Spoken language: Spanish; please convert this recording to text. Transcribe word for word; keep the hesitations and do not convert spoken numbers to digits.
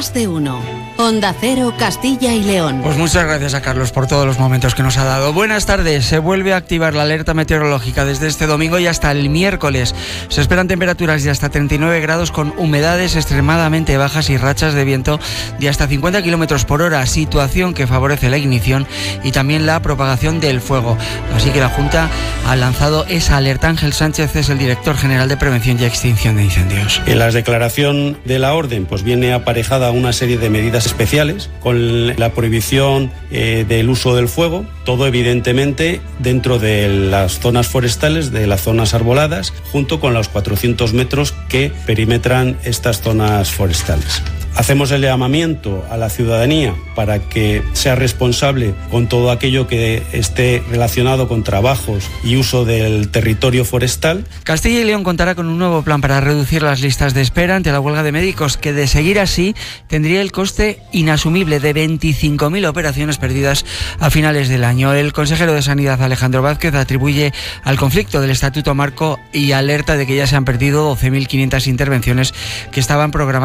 Más de uno. Onda Cero, Castilla y León. Pues muchas gracias a Carlos por todos los momentos que nos ha dado. Buenas tardes. Se vuelve a activar la alerta meteorológica desde este domingo y hasta el miércoles. Se esperan temperaturas de hasta treinta y nueve grados con humedades extremadamente bajas y rachas de viento de hasta cincuenta kilómetros por hora, situación que favorece la ignición y también la propagación del fuego. Así que la Junta ha lanzado esa alerta. Ángel Sánchez es el director general de Prevención y Extinción de Incendios. En la declaración de la orden pues viene aparejada una serie de medidas especiales con la prohibición eh, del uso del fuego, todo evidentemente dentro de las zonas forestales, de las zonas arboladas, junto con los cuatrocientos metros que perimetran estas zonas forestales. Hacemos el llamamiento a la ciudadanía para que sea responsable con todo aquello que esté relacionado con trabajos y uso del territorio forestal. Castilla y León contará con un nuevo plan para reducir las listas de espera ante la huelga de médicos, que de seguir así tendría el coste inasumible de veinticinco mil operaciones perdidas a finales del año. El consejero de Sanidad, Alejandro Vázquez, atribuye al conflicto del Estatuto Marco y alerta de que ya se han perdido doce mil quinientas intervenciones que estaban programadas